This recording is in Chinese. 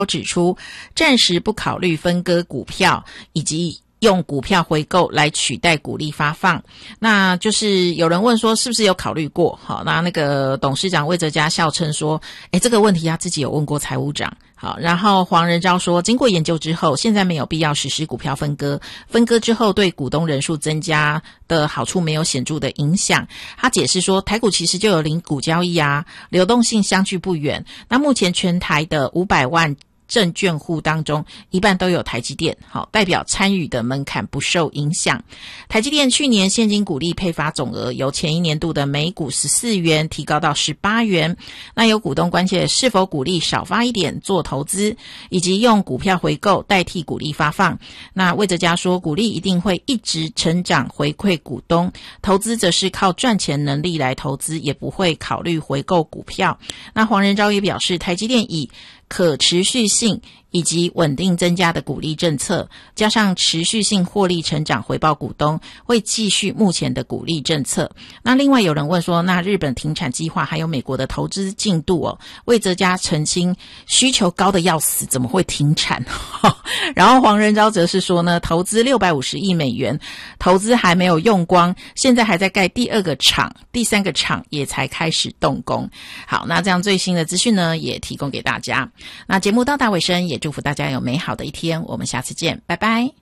指出，暂时不考虑分割股票以及用股票回购来取代股利发放。那就是有人问说是不是有考虑过？好，那个董事长魏哲家笑称说，这个问题他自己有问过财务长。好，然后黄仁昭说，经过研究之后，现在没有必要实施股票分割，分割之后对股东人数增加的好处没有显著的影响。他解释说，台股其实就有零股交易啊，流动性相距不远。那目前全台的500万证券户当中，一半都有台积电，好，代表参与的门槛不受影响。台积电去年现金股利配发总额由前一年度的每股14元提高到18元。那有股东关切是否股利少发一点做投资，以及用股票回购代替股利发放。那魏哲家说，股利一定会一直成长回馈股东，投资则是靠赚钱能力来投资，也不会考虑回购股票。那黄仁昭也表示，台积电以可持续性以及稳定增加的股利政策，加上持续性获利成长回报股东，会继续目前的股利政策。那另外有人问说，那日本停产计划还有美国的投资进度魏哲家澄清，需求高的要死，怎么会停产？然后黄仁昭则是说呢，投资650亿美元，投资还没有用光，现在还在盖第2个厂，第3个厂也才开始动工。好，那这样最新的资讯呢，也提供给大家。那节目到达尾声，也祝福大家有美好的一天，我们下次见，拜拜。